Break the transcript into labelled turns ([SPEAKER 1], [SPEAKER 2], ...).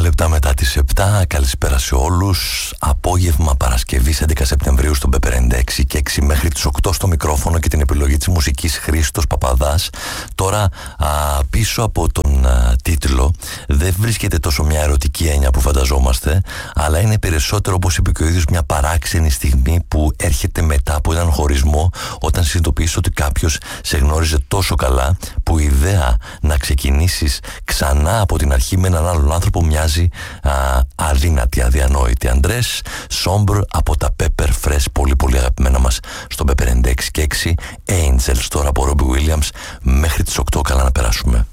[SPEAKER 1] λεπτά μετά τις 7. Καλησπέρα σε όλους. Απόγευμα Παρασκευής 11 Σεπτεμβρίου στον P96 και 6 μέχρι τις 8 στο μικρόφωνο και την επιλογή της μουσικής Χρήστος Παπαδάς. Τώρα πίσω από τον τίτλο δεν βρίσκεται τόσο μια ερωτική έννοια που φανταζόμαστε, αλλά είναι περισσότερο, όπως είπε και ο ίδιος, μια παράξενη στιγμή που έρχεται μετά από έναν χωρισμό, όταν συνειδητοποιείς ότι κάποιος σε γνώριζε τόσο καλά που η ιδέα να ξεκινήσεις ξανά από την αρχή με έναν άλλον άνθρωπο μοιάζει αδύνατη, αδιανόητη. Αντρές Σόμπρ από τα Pepper Fresh, πολύ πολύ αγαπημένα μας στον P96 και 6. Angels τώρα από Robbie Williams. Μέχρι τις 8 καλά να περάσουμε.